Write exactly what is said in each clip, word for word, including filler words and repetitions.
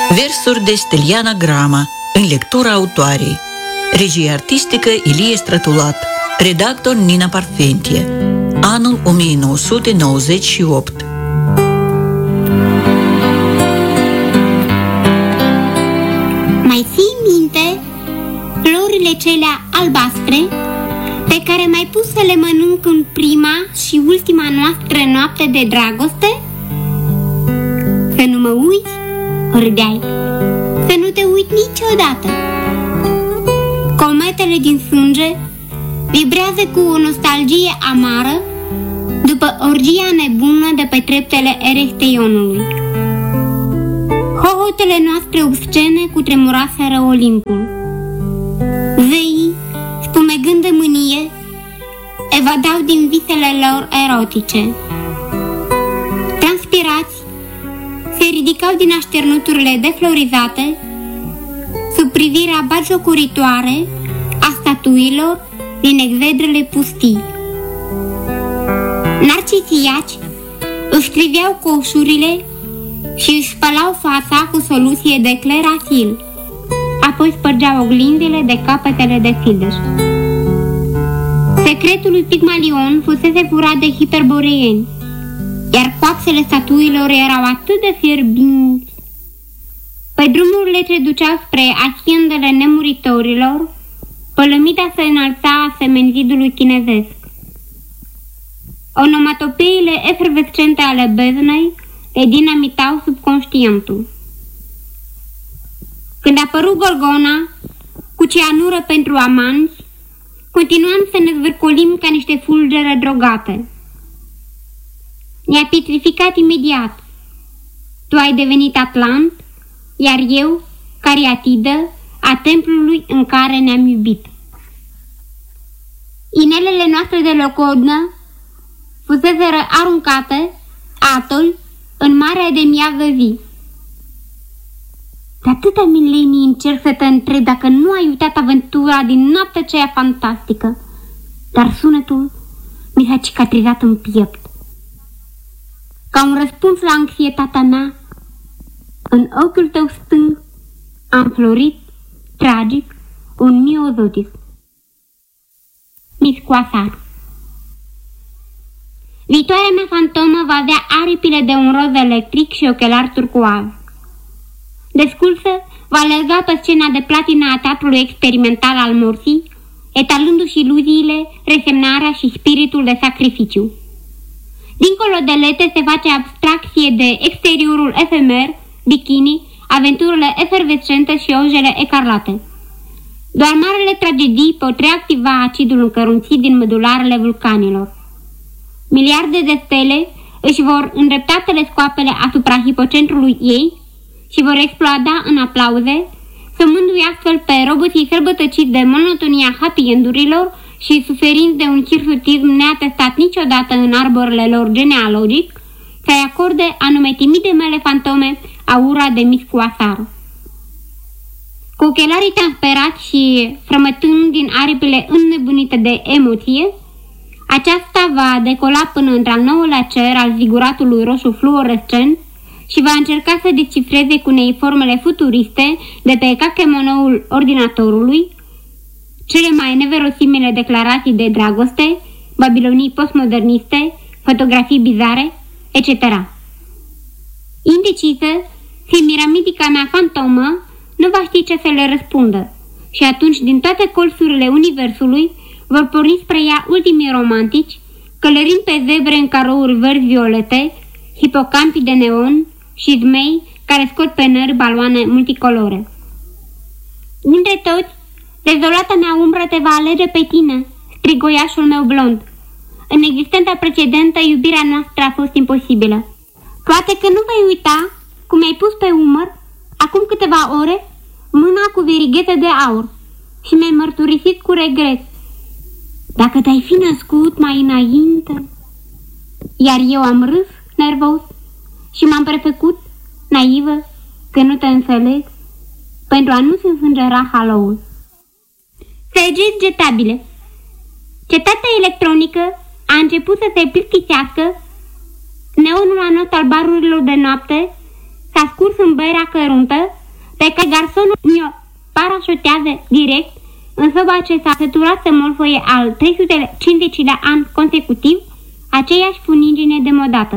Versuri de Steliana Grama, în lectura autoarei. Regie artistică Ilie Strătulat. Redactor Nina Parfentie. Anul o mie nouă sute nouăzeci și opt. Mai ții minte florile celea albastre pe care m-ai pus să le mănânc în prima și ultima noastră noapte de dragoste? Să nu mă uiți, râdeai, să nu te uiți niciodată. Cometele din sânge vibrează cu o nostalgie amară după orgia nebună de pe treptele Eresteionului. Hohotele noastre obscene cutremuraseră Olimpul. Zeii, spumegând de mânie, evadau din visele lor erotice. Transpirați, se ridicau din așternuturile deflorizate sub privirea batjocuritoare a statuilor din exedrele pustii. Narcisiaci își triveau coșurile și își spălau fața cu soluție de clerasil, apoi spărgeau oglinzile de capetele de fildeș. Secretul lui Pigmalion fusese furat de hiperboreeni, iar coapsele statuilor erau atât de fierbinți. Pe drumurile ce duceau spre asciendele nemuritorilor, pălămida se înălța asemeni zidului chinezesc. Onomatopeile efervescente ale beznei le dinamitau subconștientul. Când a apărut Gorgona, cu cianură pentru amanți, continuam să ne zvârcolim ca niște fulgere drogate. Ne-a pietrificat imediat. Tu ai devenit Atlant, iar eu, cariatidă, a templului în care ne-am iubit. Inelele noastre de locodnă fuseseră aruncate, atol, în marea de miază zi. De atâtea milenii încerc să te întreb dacă nu ai uitat aventura din noaptea aceea fantastică, dar sunetul mi s-a cicatrizat în piept. Ca un răspuns la anxietatea mea, în ochiul tău stâng a înflorit, tragic, un miozotis. Miss Coasar. Viitoarea mea fantomă va avea aripile de un roz electric și ochelari turcoaz. Desculsă, va alerga pe scena de platină a teatrului experimental al morții, etalându-și iluziile, resemnarea și spiritul de sacrificiu. Dincolo de lete se face abstracție de exteriorul efemer, bikini, aventurile efervescente și ojele ecarlate. Doar marele tragedii pot reactiva acidul încărunțit din medularele vulcanilor. Miliarde de stele își vor îndrepta telescoapele asupra hipocentrului ei și vor exploda în aplauze, sămându-i astfel pe roboții sărbătăciți de monotonia happy end-urilor și suferind de un hirsutism neatestat niciodată în arborele lor genealogic, să-i acorde anume timide mele fantome aura de Miss Coasar. Cu ochelarii transperați și frămătând din aripile înnebunite de emoție, aceasta va decola până într-al nouălea cer al ziguratului roșu fluorescent și va încerca să descifreze cu neiformele futuriste de pe cachemonoul ordinatorului cele mai neverosimile declarații de dragoste, babilonii postmoderniste, fotografii bizare, et cetera. Indecisă, semiramidica mea fantomă nu va ști ce să le răspundă și atunci din toate colțurile universului vor porni spre ea ultimii romantici, călărind pe zebre în carouri verzi-violete, hipocampi de neon și zmei care scot pe nări baloane multicolore. Dintre toți, dezolata mea umbră te va alege pe tine, strigoiașul meu blond. În existența precedentă, iubirea noastră a fost imposibilă. Poate că nu vei uita cum ai pus pe umăr, acum câteva ore, mâna cu verighete de aur și mi-ai mărturisit cu regret: dacă te-ai fi născut mai înainte. Iar eu am râs nervos și m-am prefăcut naivă că nu te înțeleg pentru a nu se înfângera haloul. Săgeți getabile. Cetatea electronică a început să se plictisească, neonul anos al barurilor de noapte s-a scurs în berea căruntă pe care garsonul mi-o parașutează direct în soba ce s-a săturat să morfăie al trei sute cincizecilea an consecutiv aceeași funingine demodată.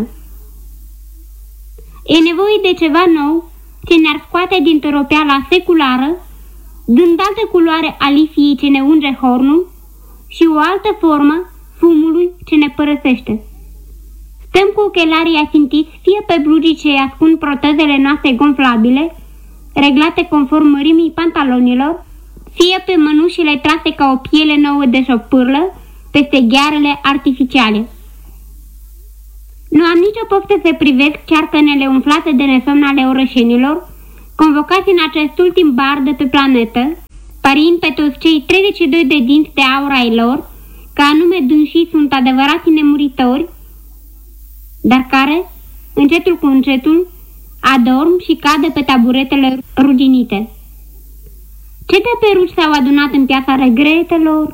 E nevoie de ceva nou ce ne-ar scoate din tăropeala seculară, dând altă culoare alifiei ce ne unge hornul și o altă formă fumului ce ne părăsește. Stăm cu ochelarii ațintiți fie pe blugii ce ascund protezele noastre gonflabile, reglate conform mărimii pantalonilor, fie pe mănușile trase ca o piele nouă de șopârlă peste ghearele artificiale. Nu am nicio poftă să privesc cearcănele umflate de nesomn ale orășenilor, convocați în acest ultim bar de pe planetă, parind pe toți cei treizeci și doi de dinți de aur ai lor, că anume dânsii sunt adevărați nemuritori, dar care, încetul cu încetul, adorm și cadă pe taburetele ruginite. Ce de peruci s-au adunat în piața regretelor?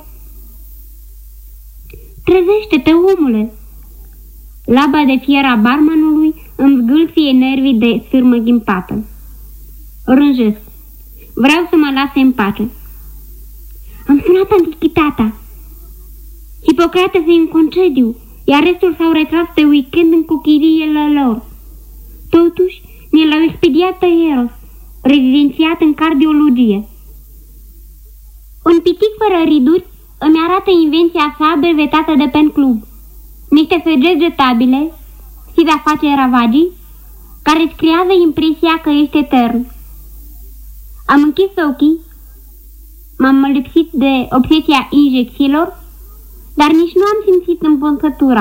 Trezește-te, omule! Laba de fier a barmanului îmi zgâlție nervii de sârmă ghimpată. Rânjesc. Vreau să mă lase în pace. Am sunat antichitatea. Hipocrate să-i în concediu, iar restul s-au retras pe weekend în cochiliile lor. Totuși, ne l-au expediat pe Eros, rezidențiat în cardiologie. Un pitic fără riduri îmi arată invenția sa brevetată de Pen Club. Niște săgeți jetabile, si de-a face ravagii, care îți creează impresia că ești etern. Am închis ochii, m-am mălipsit de obsesia injecțiilor, dar nici nu am simțit împănsătura.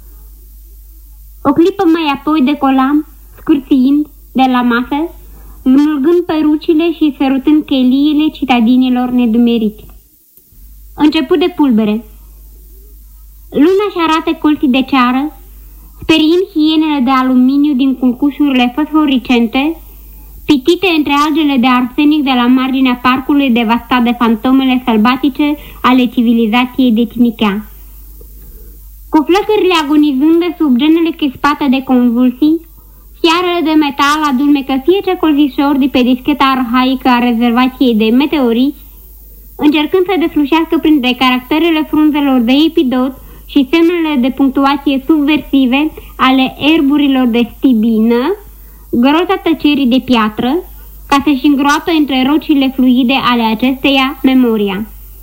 O clipă mai apoi decolam, scârțiind de la masă, smulgând perucile și sărutând cheliile citadinilor nedumeriți. Început de pulbere. Luna își arată colții de ceară, speriind hienele de aluminiu din culcușurile fosforicente, pitite între algele de arsenic de la marginea parcului devastat de fantomele sălbatice ale civilizației de Tinichea. Cu flăcările agonizânde sub genele crispate de convulsii, fiarele de metal adulmecă fiecare colțișor de pe discheta arhaică a rezervației de meteoriți, încercând să deslușească printre caracterele frunzelor de epidot și semnele de punctuație subversive ale erburilor de stibină, groza tăcerii de piatră, ca să-și îngroapă între rocile fluide ale acesteia memoria.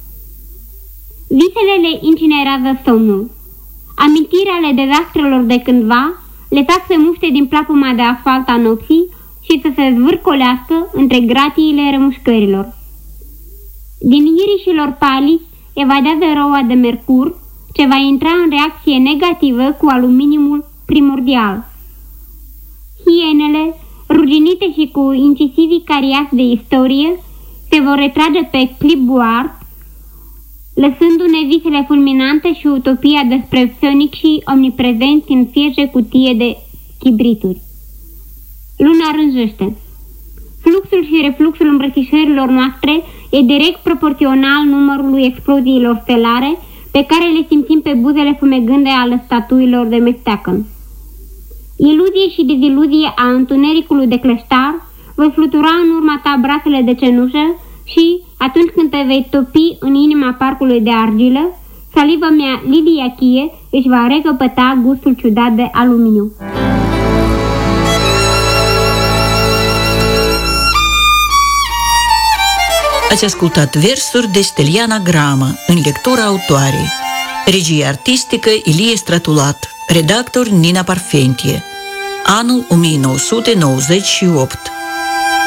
Visele le incinerează somnul. Amintirea ale dezastrelor de cândva le fac să muște din plapuma de asfalt a nopții și să se zvârcolească între gratiile remușcărilor. Din irișilor paliți evadează roa de mercur, ce va intra în reacție negativă cu aluminiumul primordial. Hienele, ruginite și cu incisivii cariați de istorie, se vor retrage pe clipboard, lăsându-ne visele fulminante și utopia despre psionici omniprezenți în fiecare cutie de chibrituri. Luna rânjește. Fluxul și refluxul îmbrățișărilor noastre e direct proporțional numărului exploziilor stelare pe care le simțim pe buzele fumegânde ale statuilor de mesteacăn. Iluzie și deziluzie a întunericului de cleștar voi flutura în urma ta brațele de cenușă și, atunci când te vei topi în inima parcului de argilă, saliva mea liliachie își va recăpăta gustul ciudat de aluminiu. Ați ascultat versuri de Steliana Gramă în lectura autoarei. Regie artistică Ilie Stratulat, redactor Nina Parfentie. Anul o mie nouă sute nouăzeci și opt.